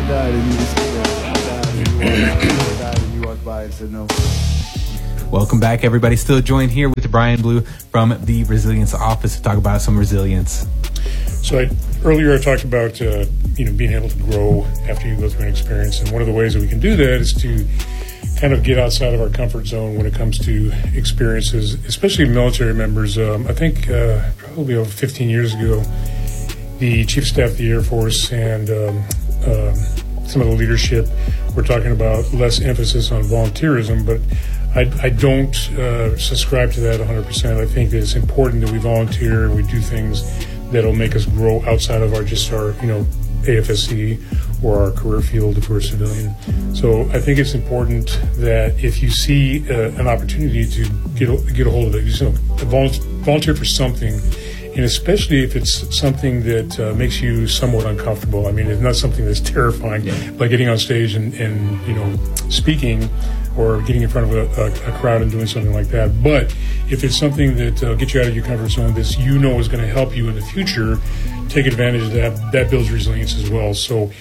died and you just died and you walked by and said no. Welcome back, everybody. Still joined here with Brian Blue from the Resilience Office to talk about some resilience. So earlier I talked about being able to grow after you go through an experience, and one of the ways that we can do that is to kind of get outside of our comfort zone when it comes to experiences, especially military members. I think probably over 15 years ago, the Chief of Staff of the Air Force and some of the leadership were talking about less emphasis on volunteerism, but I don't subscribe to that 100%. I think that it's important that we volunteer and we do things that'll make us grow outside of our AFSC or our career field if we're a civilian. So I think it's important that if you see an opportunity to get a hold of it, volunteer for something, and especially if it's something that makes you somewhat uncomfortable. I mean, it's not something that's terrifying, like getting on stage and speaking or getting in front of a crowd and doing something like that. But if it's something that gets you out of your comfort zone, that is going to help you in the future, take advantage of that. That builds resilience as well. So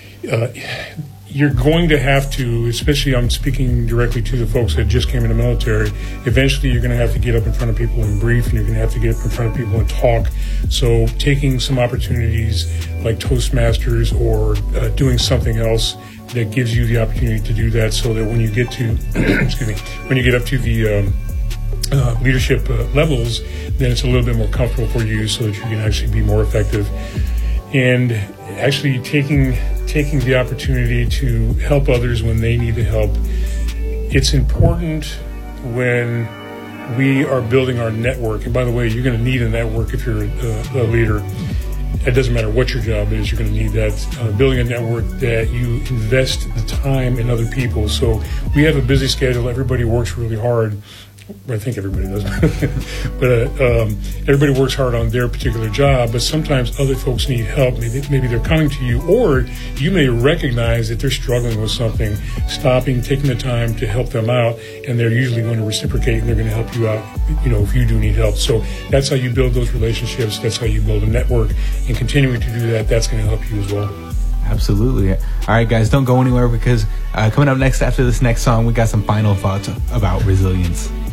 you're going to have to, especially I'm speaking directly to the folks that just came in the military, eventually you're going to have to get up in front of people and brief, and you're going to have to get up in front of people and talk. So taking some opportunities like Toastmasters or doing something else that gives you the opportunity to do that, so that when you get to, when you get up to the leadership levels, then it's a little bit more comfortable for you, so that you can actually be more effective. And actually taking the opportunity to help others when they need the help. It's important when we are building our network. And by the way, you're going to need a network if you're a leader. It doesn't matter what your job is, you're going to need that. Building a network that you invest the time in other people. So we have a busy schedule. Everybody works really hard. I think everybody does. But everybody works hard on their particular job, but sometimes other folks need help. Maybe they're coming to you, or you may recognize that they're struggling with something, stopping, taking the time to help them out, and they're usually going to reciprocate, and they're going to help you out, if you do need help. So that's how you build those relationships. That's how you build a network, and continuing to do that, that's going to help you as well. Absolutely. All right, guys, don't go anywhere, because coming up next after this next song, we got some final thoughts about resilience.